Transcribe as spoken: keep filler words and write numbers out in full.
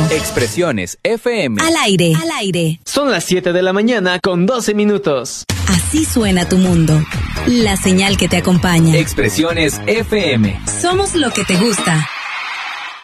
Expresiones F M. Al aire, al aire. Son las siete de la mañana con doce minutos. Así suena tu mundo. La señal que te acompaña. Expresiones F M. Somos lo que te gusta.